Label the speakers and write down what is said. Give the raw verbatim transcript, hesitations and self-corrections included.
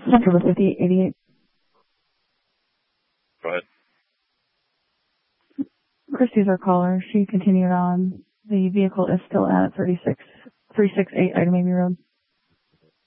Speaker 1: October fifty eighty-eight.
Speaker 2: Go ahead.
Speaker 1: Christy's our caller. She continued on. The vehicle is still at thirty-six, three sixty-eight Item Road.